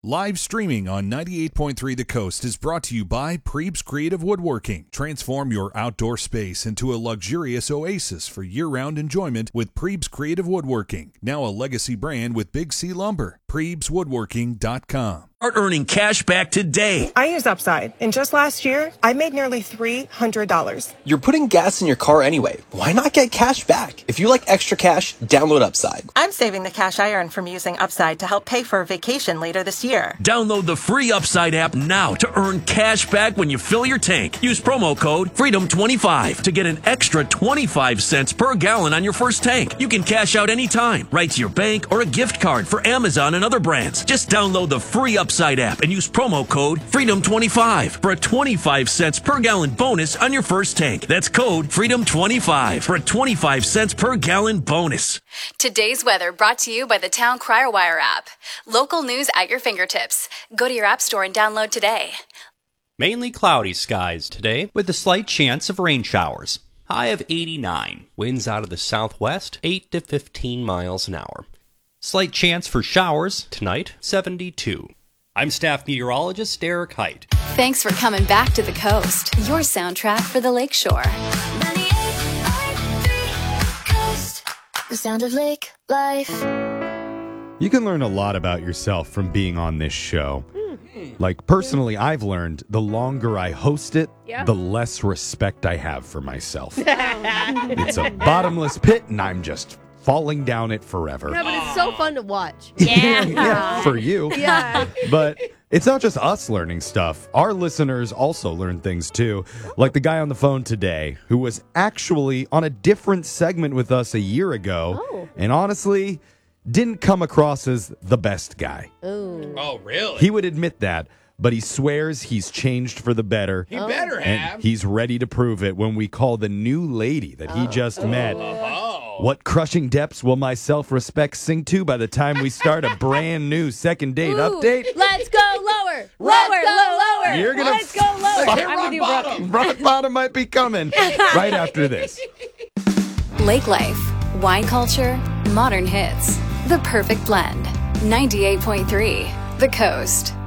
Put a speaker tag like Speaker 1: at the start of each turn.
Speaker 1: Live streaming on 98.3 The Coast is brought to you by Prebes Creative Woodworking. Transform your outdoor space into a luxurious oasis for year-round enjoyment with Prebes Creative Woodworking. Now a legacy brand with Big C Lumber. PrebesWoodworking.com.
Speaker 2: Start earning cash back today.
Speaker 3: I use Upside, and just last year, I made nearly $300.
Speaker 4: You're putting gas in your car anyway. Why not get cash back? If you like extra cash, download Upside.
Speaker 3: I'm saving the cash I earn from using Upside to help pay for a vacation later this year.
Speaker 2: Download the free Upside app now to earn cash back when you fill your tank. Use promo code FREEDOM25 to get an extra 25 cents per gallon on your first tank. You can cash out anytime, right to your bank or a gift card for Amazon and other brands. Just download the free Upside app and use promo code FREEDOM25 for a 25 cents per gallon bonus on your first tank. That's code FREEDOM25 for a 25 cents per gallon bonus.
Speaker 5: Today's weather brought to you by the Town Crier Wire app. Local news at your fingertips. Go to your app store and download today.
Speaker 6: Mainly cloudy skies today with a slight chance of rain showers. High of 89. Winds out of the southwest, 8 to 15 miles an hour. Slight chance for showers tonight, 72. I'm staff meteorologist Derek Height.
Speaker 5: Thanks for coming back to the coast. Your soundtrack for the Lakeshore.
Speaker 7: 98.3 Coast, the sound of lake life.
Speaker 8: You can learn a lot about yourself from being on this show. Like, personally, I've learned the longer I host it, the less respect I have for myself. It's a bottomless pit, and I'm just falling down it forever.
Speaker 9: Yeah, but it's so fun to watch.
Speaker 8: Yeah, for you.
Speaker 9: Yeah.
Speaker 8: But it's not just us learning stuff. Our listeners also learn things too. Like the guy on the phone today who was actually on a different segment with us a year ago. And honestly, didn't come across as the best guy.
Speaker 9: Ooh.
Speaker 10: Oh, really?
Speaker 8: He would admit that, but he swears he's changed for the better.
Speaker 10: He better
Speaker 8: And
Speaker 10: have.
Speaker 8: he's ready to prove it when we call the new lady that he just met. What crushing depths will my self-respect sink to by the time we start a brand new second date update?
Speaker 9: Let's go lower. Lower.
Speaker 8: You're gonna
Speaker 9: Let's go lower.
Speaker 8: I'm with you, Rock bottom might be coming right after this.
Speaker 5: Lake life, wine culture, modern hits. The perfect blend. 98.3 The Coast.